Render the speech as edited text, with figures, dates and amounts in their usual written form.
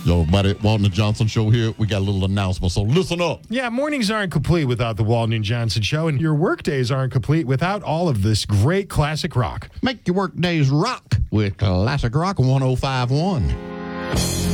Yo, buddy, Walton and Johnson Show here. We got a little announcement, so listen up. Yeah, mornings aren't complete without the Walton and Johnson Show, and your work days aren't complete without all of this great classic rock. Make your work days rock with Classic Rock 105.1.